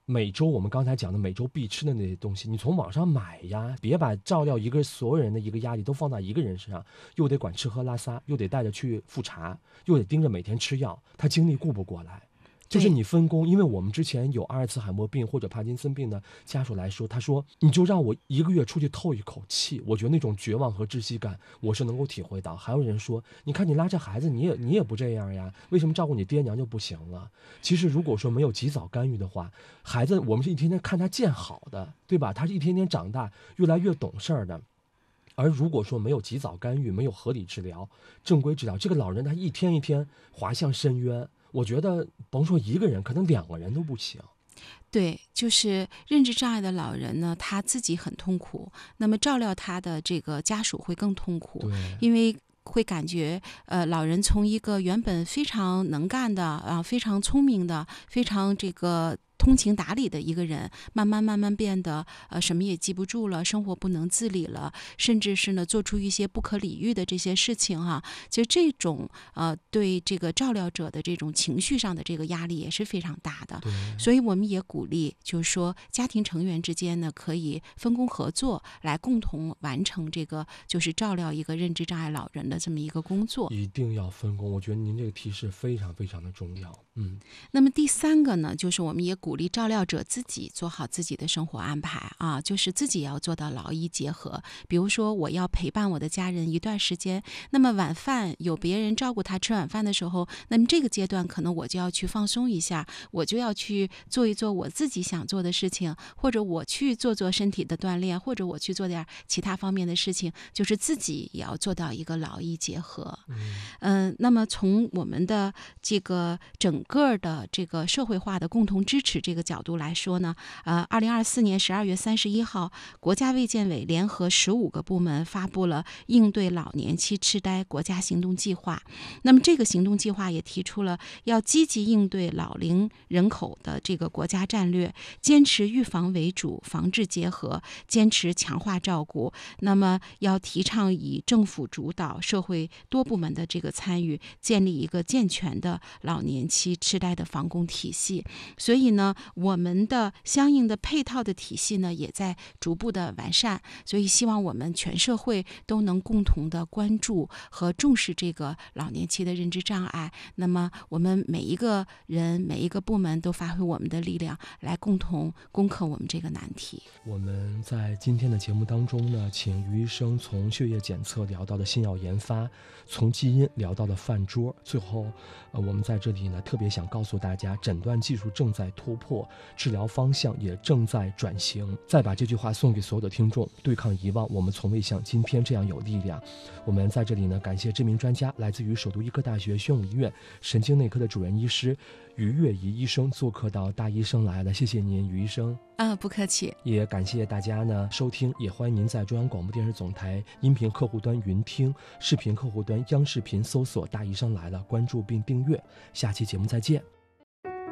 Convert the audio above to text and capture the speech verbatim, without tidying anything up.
每周我们刚才讲的每周必吃的那些东西，你从网上买呀，别把照料一个所有人的一个压力都放在一个人身上，又得管吃喝拉撒，又得带着去复查，又得盯着每天吃药，他精力顾不过来。就是你分工，因为我们之前有阿尔茨海默病或者帕金森病的家属来说，他说你就让我一个月出去透一口气，我觉得那种绝望和窒息感我是能够体会到。还有人说，你看你拉着孩子，你也你也不这样呀，为什么照顾你爹娘就不行了？其实如果说没有及早干预的话，孩子我们是一天天看他见好的，对吧？他是一天天长大，越来越懂事儿的。而如果说没有及早干预，没有合理治疗、正规治疗，这个老人他一天一天滑向深渊。我觉得甭说一个人，可能两个人都不行。 对，就是认知障碍的老人呢，他自己很痛苦，那么照料他的这个家属会更痛苦，因为会感觉呃，老人从一个原本非常能干的啊，非常聪明的，非常这个通情达理的一个人，慢慢慢慢变得呃什么也记不住了，生活不能自理了，甚至是呢做出一些不可理喻的这些事情哈、啊。其实这种呃对这个照料者的这种情绪上的这个压力也是非常大的。所以我们也鼓励，就是说家庭成员之间呢可以分工合作，来共同完成这个就是照料一个认知障碍老人的这么一个工作。 一定要分工，我觉得您这个提示非常非常的重要。嗯， 那么第三个呢，就是我们也鼓励照料者自己做好自己的生活安排啊，就是自己要做到劳逸结合。比如说，我要陪伴我的家人一段时间，那么晚饭有别人照顾他吃晚饭的时候，那么这个阶段可能我就要去放松一下，我就要去做一做我自己想做的事情，或者我去做做身体的锻炼，或者我去做点其他方面的事情，就是自己也要做到一个劳逸结合。嗯、呃，那么从我们的这个整个的这个社会化的共同支持这个角度来说呢，呃，二零二四年十二月三十一号，国家卫健委联合十五个部门发布了应对老年期痴呆国家行动计划。那么这个行动计划也提出了要积极应对老龄人口的这个国家战略，坚持预防为主，防治结合，坚持强化照顾。那么要提倡以政府主导、社会多部门的这个参与，建立一个健全的老年期痴呆的防控体系。所以呢，我们的相应的配套的体系呢，也在逐步的完善。所以希望我们全社会都能共同的关注和重视这个老年期的认知障碍。那么我们每一个人、每一个部门都发挥我们的力量，来共同攻克我们这个难题。 我们在今天的节目当中呢，请于医生从血液检测聊到的新药研发，从基因聊到了饭桌，最后呃，我们在这里呢特别想告诉大家，诊断技术正在突破，治疗方向也正在转型。再把这句话送给所有的听众：对抗遗忘，我们从未像今天这样有力量。我们在这里呢，感谢知名专家，来自于首都医科大学宣武医院神经内科的主任医师于月怡医生做客到大医生来了，谢谢您，于医生。 啊，不客气。 也感谢大家呢收听，也欢迎您在中央广播电视总台音频客户端云听，视频客户端央视频搜索大医生来了，关注并订阅。下期节目再见。